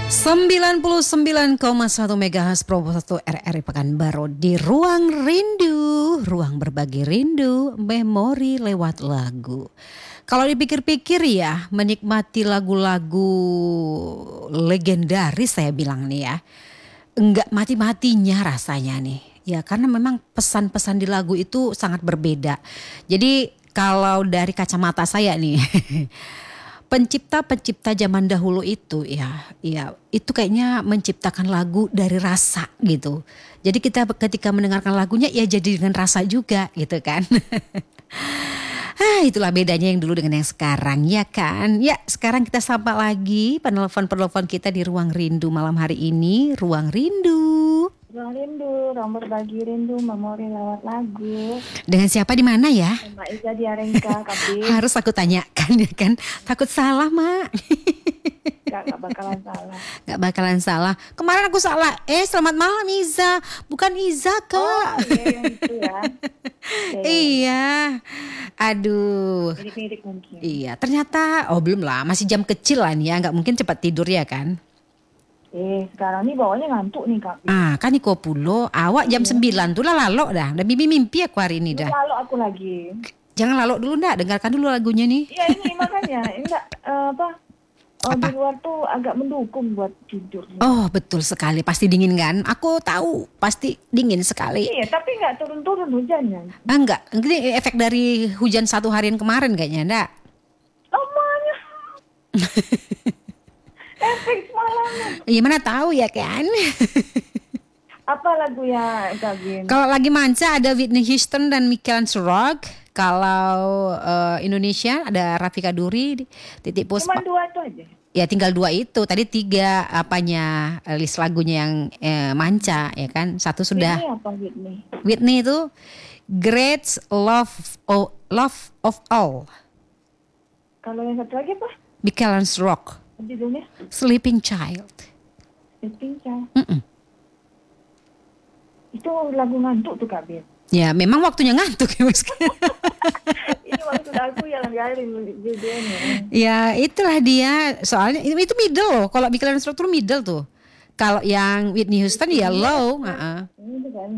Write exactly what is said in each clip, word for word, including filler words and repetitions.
sembilan puluh sembilan koma satu megahertz Provo satu R R I Pekanbaru di Ruang Rindu, ruang berbagi rindu, memori lewat lagu. Kalau dipikir-pikir ya, menikmati lagu-lagu legendaris saya bilang nih ya, enggak mati-matinya rasanya nih. Ya karena memang pesan-pesan di lagu itu sangat berbeda. Jadi kalau dari kacamata saya nih pencipta-pencipta zaman dahulu itu ya, ya itu kayaknya menciptakan lagu dari rasa gitu. Jadi kita ketika mendengarkan lagunya ya jadi dengan rasa juga gitu kan. Ah, itulah bedanya yang dulu dengan yang sekarang ya kan. Ya sekarang kita sapa lagi penelpon-penelpon kita di Ruang Rindu malam hari ini. Ruang Rindu. Ruang Rindu, ruang berbagi rindu, memori lewat lagu. Dengan siapa di mana ya? Mbak Iza di Arengka, Kabin. Harus aku tanyakan ya kan. Takut salah, Mak. Gak, gak bakalan salah. Gak bakalan salah. Kemarin aku salah. Eh, selamat malam Iza. Bukan Iza, Kak. Oh, iya yang itu ya. Okay. Iya. Aduh. Mirip-mirip mungkin. Iya, ternyata oh belum lah, masih jam kecil lah nih ya, nggak mungkin cepat tidur ya kan? Eh, sekarang nih bawahnya ngantuk nih, Kak. Ah, kan Niko Pulo, awak jam sembilan tuh lah lalok dah. Udah mimpi-mimpi aku hari ini dah. Lalu aku lagi. Jangan lalok dulu ndak, dengarkan dulu lagunya nih. Iya, ini makanya enggak uh, apa? Oh, Apa? Di luar tuh agak mendukung buat tidur. Oh, betul sekali, pasti dingin kan? Aku tahu, pasti dingin sekali. Iya, tapi enggak turun-turun hujannya. Ah, enggak, ini efek dari hujan satu harian kemarin kayaknya, ndak? Lamanya. Efek semalamnya. Iya mana tahu ya kan? Apa lagu ya, Kabin? Kalau lagi manca ada Whitney Houston dan Michael Rock. Kalau uh, Indonesia ada Rafika Duri, Titik Puspa. Cuma dua itu aja. Ya tinggal dua itu. Tadi tiga apanya list lagunya yang eh, manca ya kan. Satu sudah. Whitney apa Whitney? Whitney itu Great Love of, Love of All. Kalau yang satu lagi apa? Michael Rock. Judulnya? Sleeping Child. Sleeping Child. Mm-mm. Itu lagu ngantuk tuh, Kabin. Ya memang waktunya ngantuk ya Mas. Ini waktu lagu yang garing judulnya. Ya itulah dia. Soalnya itu, itu middle loh. Kalau Michael Rock tuh middle tuh. Kalau yang Whitney Houston ya low. Uh-uh. Ini kan.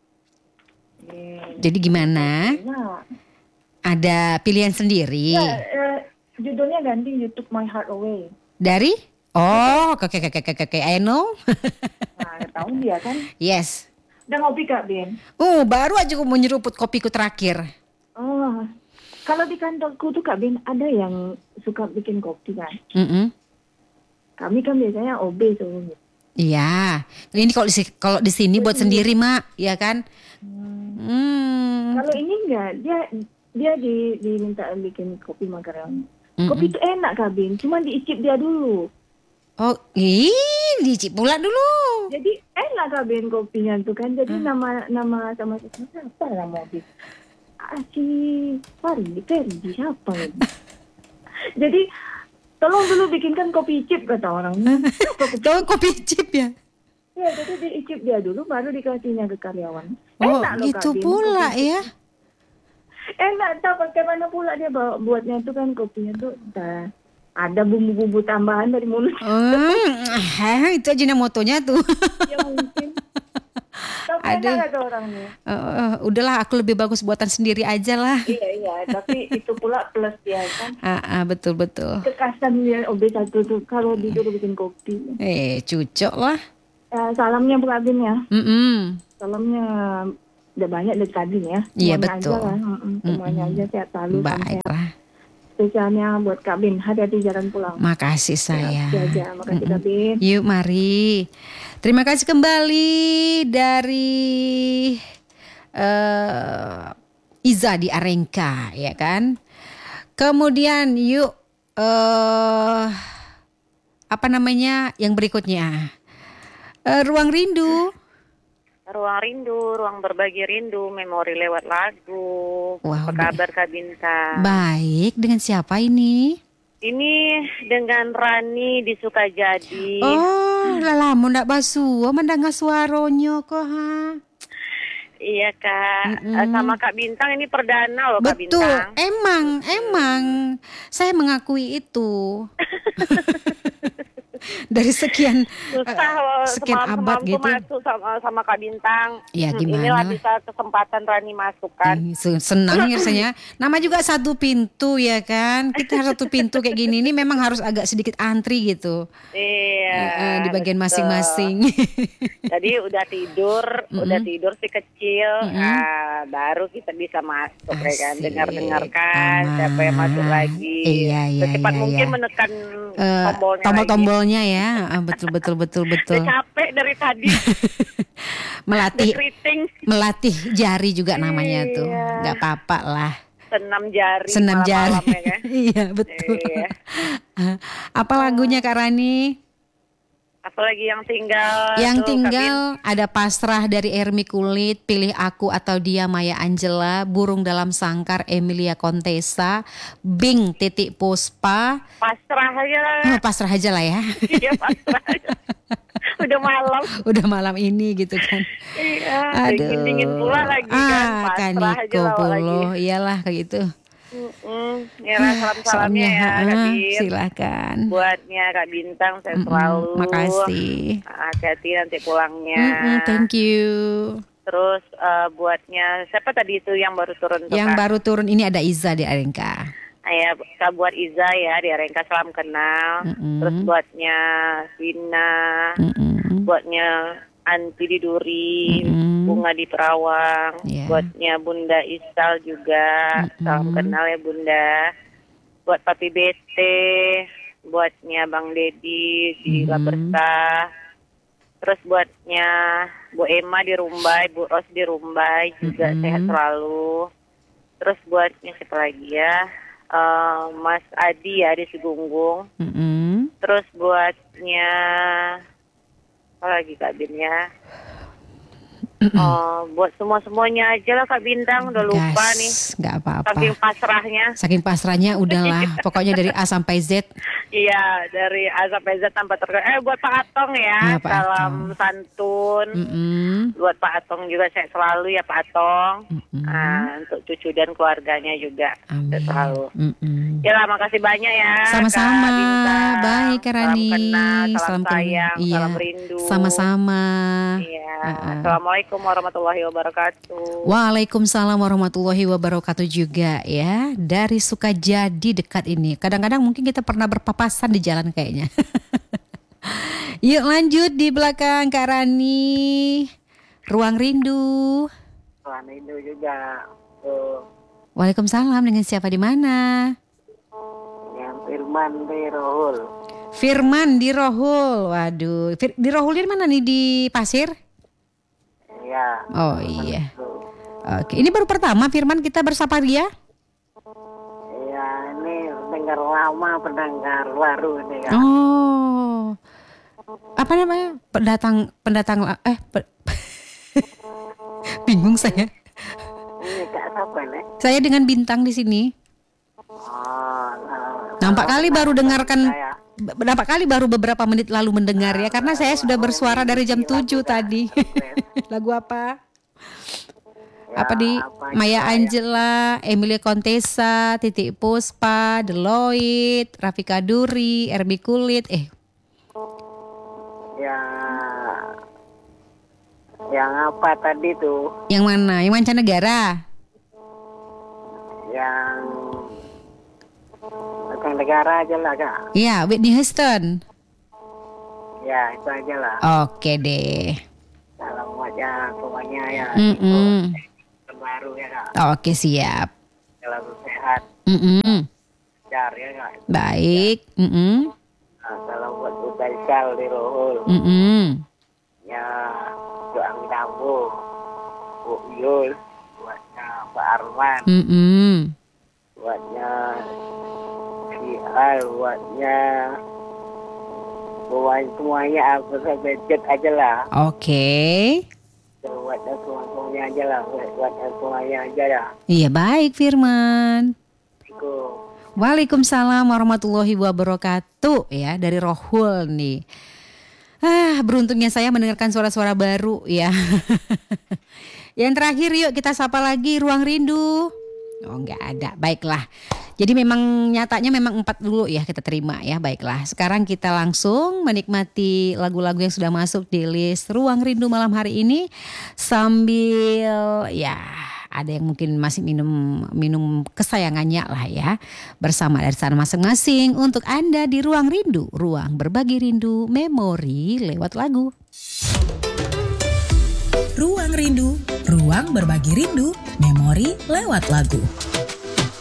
Jadi gimana? Nah, Ada pilihan sendiri ya, eh, judulnya ganti You Took My Heart Away. dari? Oh, oke oke oke oke oke. I know. Nah, tahu dia kan. Yes. Udah ngopi, Kak Ben? Oh, baru aja aku mau nyeruput kopiku terakhir. Oh, kalau di kantorku tuh, Kak Ben, ada yang suka bikin kopi kan. Mm-mm. Kami kan biasanya O B tuh. Iya. Ini kalau di kalau di sini buat sendiri, Mak, ya kan? Hmm. Kalau ini enggak, dia dia di diminta bikin kopi makaroni. Mm-mm. Kopi itu enak, Kak Ben, cuma diicip dia dulu. Oh, ih, dicip pula dulu. Jadi enak, Kak Ben, kopinya tuh kan. Jadi nama nama sama siapa lah mau bikin? Ah, si Fardi, Ferdi siapa ya? Jadi tolong dulu bikinkan kopi chip kata orang. Kau kopi chip ya? Ya, jadi diicip dia dulu baru dikasihnya ke karyawan. Oh, Enak loh, gitu Kak Ben, pula kopi ya. chip. Enak, tak bagaimana pula dia bawa, buatnya itu kan kopinya tuh dah ada bumbu-bumbu tambahan dari mulut. Hmm, itu aja motonya tuh. Ya mungkin. Tapi Aduh. enak kata orangnya. Uh, uh, udahlah aku lebih bagus buatan sendiri aja lah. Iya, iya. Tapi itu pula plus dia kan. Ah, ah, betul betul. Kekasan dia O B satu tuh kalau disuruh bikin kopi. Eh, cucok lah. Eh, salamnya Bu Kabin ya. Mm-mm. Salamnya udah banyak dari tadi ya. Iya, Semuanya betul. Aja lah. Mm-mm, semuanya Mm-mm. aja sehat selalu. Sehat. Baiklah. Spesialnya buat Kabin. Hati-hati jalan pulang. Makasih saya. Ya, aja. Makasih Mm-mm. Kabin. Yuk mari. Terima kasih kembali dari uh, Iza di Arengka ya kan. Kemudian yuk uh, apa namanya yang berikutnya uh, Ruang Rindu. Ruang rindu, ruang berbagi rindu, memori lewat lagu. Wow, Apa kabar Kak Bintang? Baik, dengan siapa ini? Ini dengan Rani di Sukajadi. Oh, lalamu ndak basuh, mendengar suaranya kok ha. Iya Kak, Mm-mm. Eh, sama Kak Bintang ini perdana loh Kak Betul, Bintang. emang, emang saya mengakui itu. Dari sekian Susah eh, loh, sekian abad semalam-semalam tuh gitu. masuk sama, sama Kak Bintang. Ya Hmm, gimana Inilah lah. bisa kesempatan Rani masuk kan. Ih, se- senang rasanya. Nama juga satu pintu ya kan. Kita harus satu pintu kayak gini. Ini memang harus agak sedikit antri gitu. Iya, Eh, eh, di bagian betul. masing-masing. Jadi udah tidur, udah tidur si kecil, Mm-mm. ah, baru kita bisa masuk ya kan, Asik. dengar-dengarkan siapa yang masuk Aman. lagi. Iya, iya, Secepat iya, mungkin iya. menekan Eh, tombolnya tombol-tombolnya ya. Ah, betul betul betul lagi. betul. Udah capek dari tadi, Melatih keriting, melatih jari juga namanya tuh. Iya. Nggak apa-apa lah. senam jari, Senam jari. malam-malam ya kan. Iya, betul. Iya. Apa lagunya Kak Rani? Apalagi yang tinggal. Yang tuh, Kak Bin. tinggal ada Pasrah dari Ermi Kulit, Pilih Aku atau Dia Maya Angela, Burung Dalam Sangkar Emilia Contessa, Bing Titik Puspa. Pasrah aja lah. Oh, pasrah aja lah ya. Iya, pasrah aja. Udah malam. Udah malam ini gitu kan. Iya, Aduh. dingin-dingin pula lagi kan. Ah, Pasrah aja Kaniko lah lagi. Polo. Iyalah kayak gitu. Mm-mm. Ya lah, salam-salamnya Soalnya, ya Kak ah, Bin. silakan. Buatnya Kak Bintang saya Mm-mm, selalu. makasih. Hati-hati nanti pulangnya. Mm-mm, thank you. Terus eh, buatnya siapa tadi itu yang baru turun tuh, Yang Kak? baru turun ini ada Iza di Arengka. Ah, ya, Kak buat Iza ya di Arengka, salam kenal. Mm-mm. Terus buatnya Wina, Mm-mm. buatnya Anti di Duri, Mm-mm. Bunga di Perawang, Iya. buatnya Bunda Isal juga, Mm-mm. salam kenal ya Bunda. Buat Papi Bete, buatnya Bang Dedi di Mm-mm. Labersa. Terus buatnya Bu Emma di Rumbai, Bu Ros di Rumbai juga Mm-mm. sehat selalu. Terus buatnya siapa lagi ya? Eh, Mas Adi ya di Sigunggung. Mm-mm. Terus buatnya apa lagi Kak Bin ya? Oh, buat semua-semuanya aja lah Kak Bintang, udah lupa Gas, nih. nggak apa-apa. Saking pasrahnya. Saking pasrahnya udahlah. Pokoknya dari A sampai Z. Iya, dari A sampai Z tanpa terkecuali. Eh, buat Pak Atong ya, Ah, Pak salam Atong. santun. Mm-mm. Buat Pak Atong juga sehat selalu ya Pak Atong. Mm-mm. Ah, untuk cucu dan keluarganya juga Amin. sehat selalu. Mm-mm. Ya lah, makasih banyak ya. Sama-sama. Kak Bintang. Baik Kak Rani. Salam kenal, salam, kenal. sayang, Iya. salam rindu. Sama-sama. Iya. Uh-uh. Assalamualaikum warahmatullahi wabarakatuh. Waalaikumsalam warahmatullahi wabarakatuh juga ya. Dari Sukajadi dekat ini. Kadang-kadang mungkin kita pernah berpapasan di jalan kayaknya. Yuk lanjut di belakang Kak Rani. Ruang Rindu. Tuhan rindu juga. Tuh, Waalaikumsalam, dengan siapa di mana? yang Firman Birul. Firman di Rohul. Waduh, Fir- di Rohul di mana nih, di Pasir? Iya. Oh iya. Oke, ini baru pertama Firman kita bersapa dia. Iya, ini pendengar lama, pendengar baru nih Kak. Oh. Apa namanya? Pendatang pendatang la- eh pe- bingung saya. Ini Kak siapa nih? Saya dengan Bintang di sini. Oh, nah, Nampak kali baru dengarkan saya. Berapa kali baru beberapa menit lalu mendengar ya, karena saya sudah bersuara dari jam tujuh tadi. Lagu apa? Ya, Apa di apa Maya aja ya. Angela, Emilia Contessa, Titik Puspa, Deloitte, Rafika Duri, Ermi Kulit. Eh, Ya, yang apa tadi tuh? yang mana? Yang mancanegara? Yang Bukan negara aja lah Kak. Iya, Whitney Houston. Ya, itu aja lah. Oke deh. Salam aja semuanya ya. Mm-mm. Itu baru ya Kak. Oke, siap. Selalu sehat. Mm-mm. Jar ya Kak. Baik. Mm-mm. Nah, salam buat Bu Baisal di Rohul. Mm-mm. Ya, Doang Dambu. Bu Yul. Buatnya Pak Arman. Mm-mm. Buatnya si Al. Buatnya Buat semuanya apa sampai chat aja lah. Oke. Buatnya semua-semuanya aja lah. Buatnya semuanya aja ya. Iya, baik Firman. Assalamualaikum. Waalaikumsalam warahmatullahi wabarakatuh ya, dari Rohul nih. Ah, beruntungnya saya mendengarkan suara-suara baru ya. Yang terakhir yuk kita sapa lagi Ruang Rindu. Oh, enggak ada. Baiklah. Jadi memang nyatanya memang empat dulu ya kita terima ya. Baiklah, sekarang kita langsung menikmati lagu-lagu yang sudah masuk di list Ruang Rindu malam hari ini sambil ya ada yang mungkin masih minum minum kesayangannya lah ya. Bersama dari sana masing-masing untuk Anda di Ruang Rindu, ruang berbagi rindu, memori lewat lagu. Ruang Rindu, ruang berbagi rindu, memori lewat lagu.